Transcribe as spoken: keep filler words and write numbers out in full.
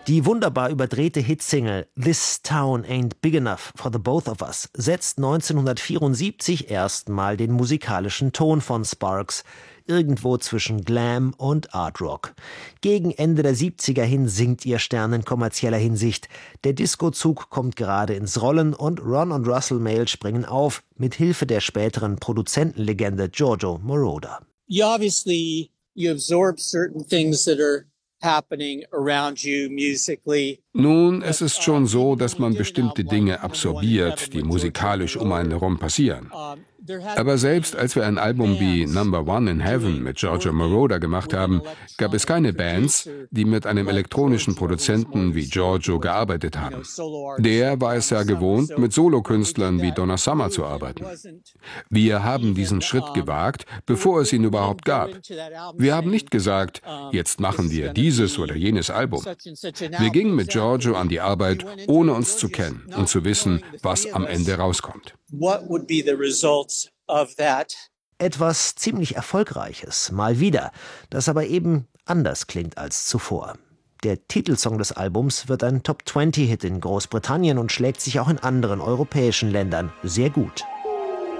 Die wunderbar überdrehte Hitsingle This Town Ain't Big Enough for the Both of Us setzt neunzehnhundertvierundsiebzig erstmal den musikalischen Ton von Sparks, irgendwo zwischen Glam und Art Rock. Gegen Ende der siebziger hin sinkt ihr Stern in kommerzieller Hinsicht. Der Disco-Zug kommt gerade ins Rollen und Ron und Russell Mael springen auf, mit Hilfe der späteren Produzentenlegende Giorgio Moroder. You obviously you absorb certain things that are happening around you musically. Nun, es ist schon so, dass man bestimmte Dinge absorbiert, die musikalisch um einen herum passieren. Aber selbst als wir ein Album wie Number One in Heaven mit Giorgio Moroder gemacht haben, gab es keine Bands, die mit einem elektronischen Produzenten wie Giorgio gearbeitet haben. Der war es ja gewohnt, mit Solokünstlern wie Donna Summer zu arbeiten. Wir haben diesen Schritt gewagt, bevor es ihn überhaupt gab. Wir haben nicht gesagt, jetzt machen wir dieses oder jenes Album. Wir gingen mit Giorgio an die Arbeit, ohne uns zu kennen und zu wissen, was am Ende rauskommt. Etwas ziemlich Erfolgreiches, mal wieder, das aber eben anders klingt als zuvor. Der Titelsong des Albums wird ein Top zwanzig Hit in Großbritannien und schlägt sich auch in anderen europäischen Ländern sehr gut.